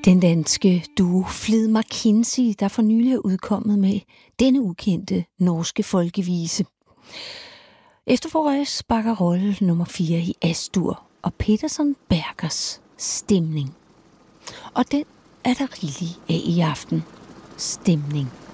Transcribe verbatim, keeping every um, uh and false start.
Den danske duo Flid McKinsey, der for nylig er udkommet med denne ukendte norske folkevise. Efterforrøjes bakker rolle nummer fire i Astur og Peterson Bergers Stemning. Og den er der rigeligt af i aften. Stemning.